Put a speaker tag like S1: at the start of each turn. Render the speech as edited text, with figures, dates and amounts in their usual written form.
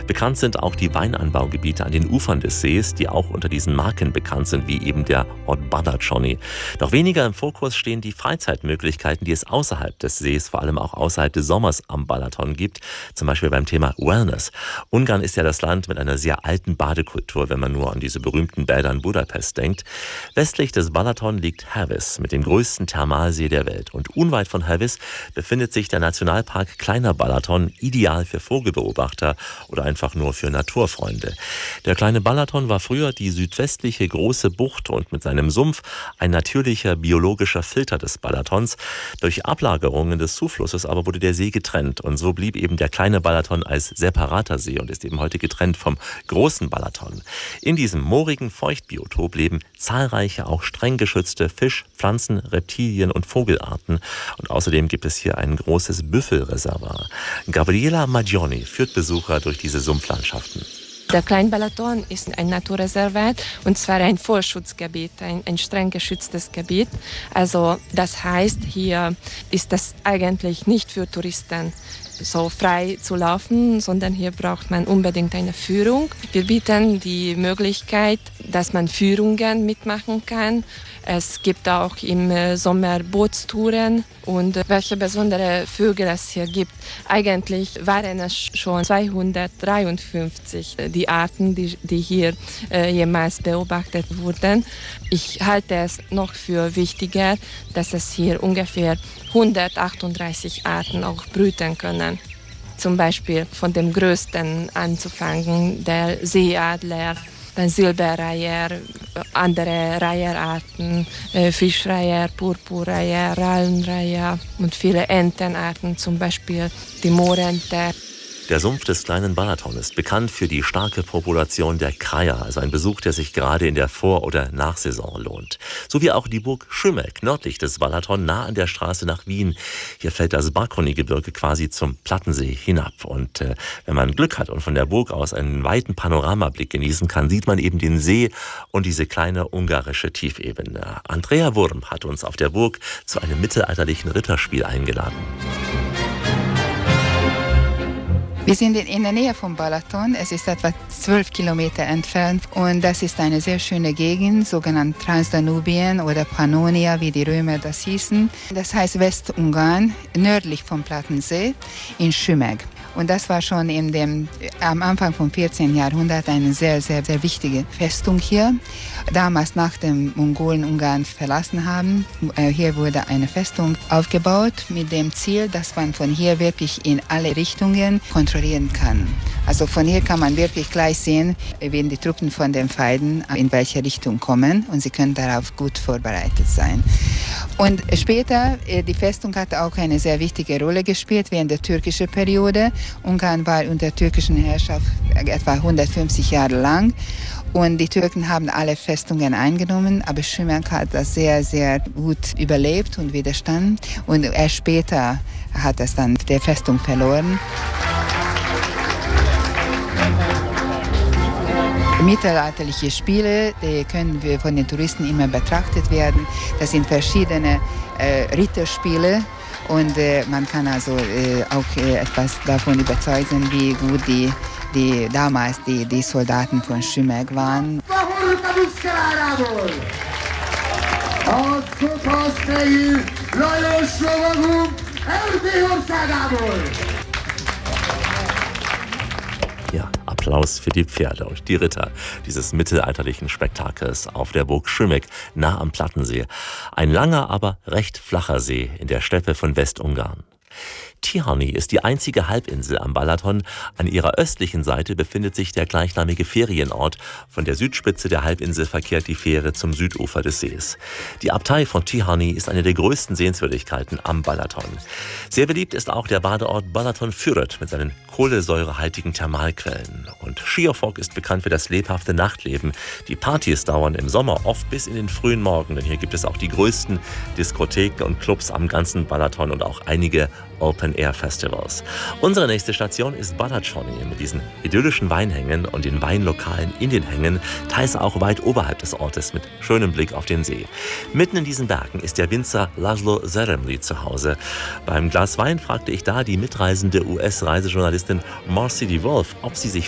S1: Bekannt sind auch die Weinanbaugebiete an den Ufern des Sees, die auch unter diesen Marken bekannt sind, wie eben der Ort Badacsony. Doch weniger im Fokus stehen die Freizeitmöglichkeiten, die es außerhalb des Sees, vor allem auch außerhalb des Sommers am Balaton gibt, zum Beispiel beim Thema Wellness. Ungarn ist ja das Land mit einer sehr alten Badekultur, wenn man nur an diese berühmten Bäder in Budapest denkt. Westlich des Balaton liegt Heves mit dem größten Thermalsee der Welt. Und unweit von Heves befindet sich der Nationalpark Kleiner Balaton, ideal für Vogelbeobachter oder einfach nur für Naturfreunde. Der Kleine Balaton war früher die südwestliche große Bucht und mit seinem Sumpf ein natürlicher biologischer Filter des Balatons. Durch Ablagerungen des Zuflusses aber wurde der See getrennt und so blieb eben der Kleine Balaton als separater See und ist eben heute getrennt vom großen Balaton. In diesem moorigen Feuchtbiotop leben zahlreiche, auch streng geschützte Fisch-, Pflanzen-, Reptilien- und Vogelarten und außerdem gibt es hier ein großes Büffelreservoir. Gabriela Maggioni führt Besucher durch diese Sumpflandschaften.
S2: Der Kleinbalaton ist ein Naturreservat und zwar ein Vorschutzgebiet, ein streng geschütztes Gebiet. Also das heißt, hier ist das eigentlich nicht für Touristen so frei zu laufen, sondern hier braucht man unbedingt eine Führung. Wir bieten die Möglichkeit, dass man Führungen mitmachen kann. Es gibt auch im Sommer Bootstouren und welche besondere Vögel es hier gibt. Eigentlich waren es schon 253 die Arten, die hier jemals beobachtet wurden. Ich halte es noch für wichtiger, dass es hier ungefähr 138 Arten auch brüten können. Zum Beispiel von dem größten anzufangen, der Seeadler, der Silberreiher, andere Reiherarten, Fischreiher, Purpurreiher, Rallenreiher und viele Entenarten, zum Beispiel die Moorente.
S1: Der Sumpf des Kleinen Balaton ist bekannt für die starke Population der Kraja, also ein Besuch, der sich gerade in der Vor- oder Nachsaison lohnt. So wie auch die Burg Šumek nördlich des Balaton, nah an der Straße nach Wien. Hier fällt das Bakony-Gebirge quasi zum Plattensee hinab. Und wenn man Glück hat und von der Burg aus einen weiten Panoramablick genießen kann, sieht man eben den See und diese kleine ungarische Tiefebene. Andrea Wurm hat uns auf der Burg zu einem mittelalterlichen Ritterspiel eingeladen.
S3: Wir sind in der Nähe vom Balaton, es ist etwa 12 Kilometer entfernt und das ist eine sehr schöne Gegend, sogenannt Transdanubien oder Pannonia, wie die Römer das hießen. Das heißt Westungarn, nördlich vom Plattensee in Šumek. Und das war schon am Anfang vom 14. Jahrhundert eine sehr, sehr, sehr wichtige Festung hier. Damals nach dem Mongolen Ungarn verlassen haben, hier wurde eine Festung aufgebaut mit dem Ziel, dass man von hier wirklich in alle Richtungen kontrollieren kann. Also von hier kann man wirklich gleich sehen, wenn die Truppen von den Feinden in welche Richtung kommen und sie können darauf gut vorbereitet sein. Und später, die Festung hat auch eine sehr wichtige Rolle gespielt während der türkischen Periode. Ungarn war unter türkischen Herrschaft etwa 150 Jahre lang und die Türken haben alle Festungen eingenommen, aber Šumek hat das sehr, sehr gut überlebt und widerstanden und erst später hat es dann die Festung verloren. Mittelalterliche Spiele, die können wir von den Touristen immer betrachtet werden. Das sind verschiedene Ritterspiele und man kann also auch etwas davon überzeugen, wie gut damals die Soldaten von Šumek waren.
S1: Ja, Applaus für die Pferde und die Ritter dieses mittelalterlichen Spektakels auf der Burg Šumek nah am Plattensee. Ein langer, aber recht flacher See in der Steppe von Westungarn. Tihanyi ist die einzige Halbinsel am Balaton. An ihrer östlichen Seite befindet sich der gleichnamige Ferienort. Von der Südspitze der Halbinsel verkehrt die Fähre zum Südufer des Sees. Die Abtei von Tihanyi ist eine der größten Sehenswürdigkeiten am Balaton. Sehr beliebt ist auch der Badeort Balatonfüred mit seinen kohlensäurehaltigen Thermalquellen. Und Schiofok ist bekannt für das lebhafte Nachtleben. Die Partys dauern im Sommer oft bis in den frühen Morgen, denn hier gibt es auch die größten Diskotheken und Clubs am ganzen Balaton und auch einige Open-Air-Festivals. Unsere nächste Station ist Badacsony mit diesen idyllischen Weinhängen und den Weinlokalen in den Hängen, teils auch weit oberhalb des Ortes mit schönem Blick auf den See. Mitten in diesen Bergen ist der Winzer Laszlo Szeremly zu Hause. Beim Glas Wein fragte ich da die mitreisende US-Reisejournalistin Marcy DeWolf, ob sie sich